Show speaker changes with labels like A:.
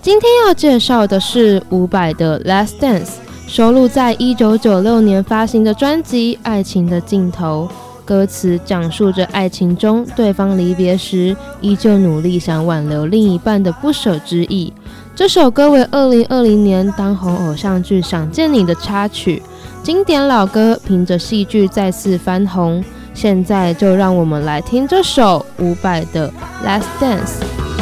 A: 今天要介绍的是伍佰的《Last Dance》，收录在1996年发行的专辑《爱情的尽头》。歌词讲述着爱情中对方离别时依旧努力想挽留另一半的不舍之意。这首歌为2020年当红偶像剧《想见你》的插曲，经典老歌凭着戏剧再次翻红。现在就让我们来听这首伍佰的《Last Dance》。